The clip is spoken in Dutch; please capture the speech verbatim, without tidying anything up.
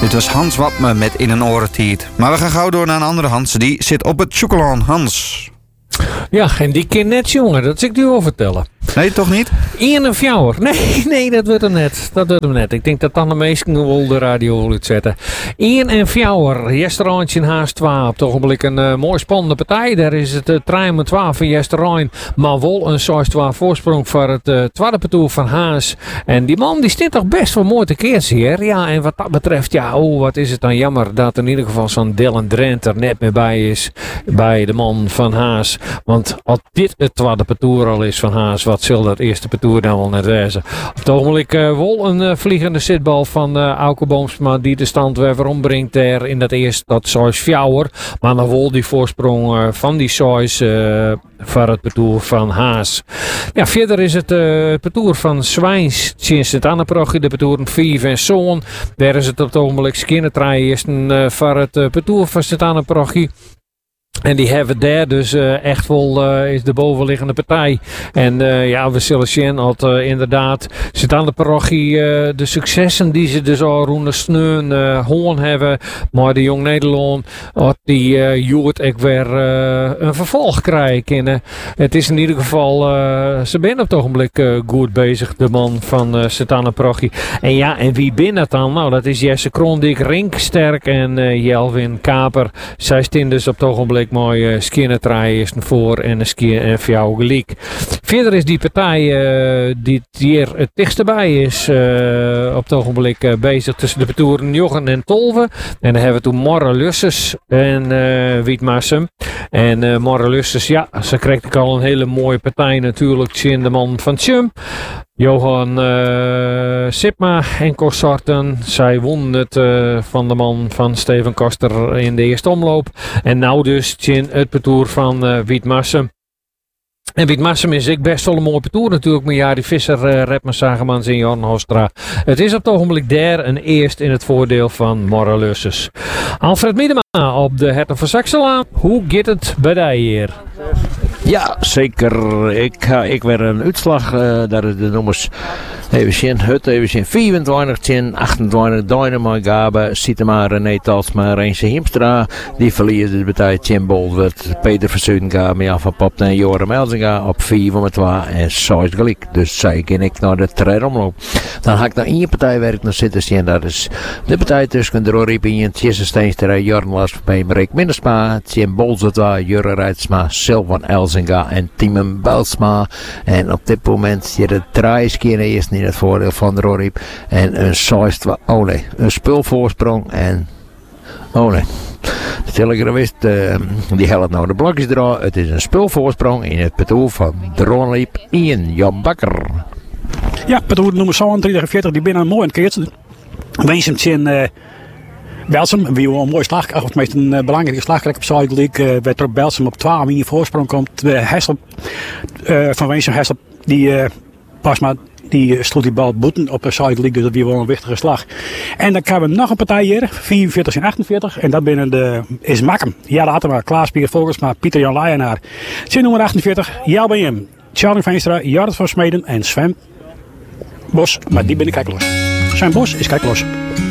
Dit was Hans Wapme met In een Orentiet. Maar we gaan gauw door naar een andere Hans. Die zit op het chocolaan. Hans. Ja, en die kind net, jongen. Dat zal ik u wel vertellen. Nee, toch niet? Ian en Fjouwer. Nee, nee, dat wordt hem net. Dat wordt hem net. Ik denk dat dan de meesten wel de radio wil uitzetten. Ian en Fjouwer. Restaurantje in Haas twee. Op het ogenblik een uh, mooi spannende partij. Daar is het uh, trein met twee van Jesterijn. Maar wel een zes twee voorsprong voor het uh, tweede parcours van Haas. En die man die staat toch best wel mooi te keer, hier. Ja, en wat dat betreft, ja, oh, wat is het dan jammer dat in ieder geval zo'n Dylan Drent er net meer bij is. Bij de man van Haas. Want als dit het tweede parcours al is van Haas, wat zal dat eerste parcours dan wel net wezen. Op het ogenblik uh, wel een uh, vliegende zitbal van uh, Auke Boomsma die de stand weer verombrengt er in dat eerste, dat zes Fjouwer. Maar dan wel die voorsprong uh, van die zes uh, voor het parcours van Haas. Ja, verder is het uh, parcours van Zwijns, Sint-Anna-Prochie, de parcours vier en Zoon. Daar is het op het ogenblik skinnetrij eerst uh, voor het uh, parcours van Sint-Anna-Prochie. En die hebben daar dus uh, echt wel uh, is de bovenliggende partij. En uh, ja, we zullen zien dat uh, inderdaad zit aan de parochie uh, de successen die ze dus al rond de sneun uh, hoorn hebben. Maar de Jong Nederland had die uh, Joert ook weer uh, een vervolg krijgen. Uh, het is in ieder geval, uh, ze zijn op het ogenblik uh, goed bezig, de man van uh, Sint-Anna parochie. En ja, en wie bin dat dan? Nou, dat is Jesse Krondik, Rinksterk en uh, Jelwin Kaper. Zij staan dus op het ogenblik mooi uh, skinnetraai is naar voren en een skin en voor jou gelijk. Verder is die partij uh, die hier het dichtst bij is uh, op het ogenblik uh, bezig tussen de parcours Jochen en Tolve. En dan hebben we toen Morre Lusses en uh, Wietmassum. En uh, Morre Lusses, ja, ze kreeg ik al een hele mooie partij natuurlijk. Tjen de man van Tjum. Johan uh, Sipma en consorten. Zij wonnen het uh, van de man van Steven Koster in de eerste omloop. En nou dus in het parcours van uh, Wietmassum. En Wietmassum is ik best wel een mooi parcours natuurlijk. Maar Jari Visser, uh, Redman Sagemans en Jan Hostra. Het is op het ogenblik daar een eerst in het voordeel van Morre Lusses. Alfred Miedema op de Hertog van Saxelaan. Hoe gaat het bij die hier? Ja, zeker. Ik ga ik weer een uitslag. Uh, daar is de nummers even zien. Hut even zien. vierentwintig, tien, achtentwintig. Dynamo Gabe. Sietema, René Talsma, Reense Hiemstra. Die verliezen de partij. Tim Boldwert, Peter Verzuidenga, Jan van Popten en Joram Elzinga op vier van twee en zes gelijk. Dus zei ik naar de tweede omloop. Dan ga ik naar één partijwerk naar zitten zien. Dat is de partij tussen de Rory Pien, Tjesse Steenstra, Jorn Lars bij Marek Mindersma, Tim Boldwert, Jurre Rijtsma, Silvan Elzinga en Timon Belsma. En op dit moment je de draaiskier is niet het voordeel van de Rory. En een zesde, oh nee, een spulvoorsprong en oh nee. De telegram wist, uh, die helpt nou de blokjes eraan. Het is een spulvoorsprong in het parcours van Dronliep Ian Jan Bakker. Ja, parcours nummer zevenenveertig, die binnen mooi aan het keertje. Wees hem in Belsum, wie wel een mooie slag, of het meest een uh, belangrijke slag krijgt op Zuid League, uh, werd er op Belsum op twaalf in voorsprong komt. Uh, Hessel, uh, van Weesum Hessel, die uh, pas maar die sloeg die bal boeten op de Zuid League, dus dat was wel een wichtige slag. En dan krijgen we nog een partij hier, vierenveertig en achtenveertig, en dat binnen de is Makkem. Ja, later maar, Klaas Pier Volgersma, Pieter Jan Leijenaar. Zin nummer achtenveertig, Jel B M, Charlie Veenstra, Jart van Smeden en Sven Bos, maar die ben ik kijkloos. Sven Bos is kijkloos.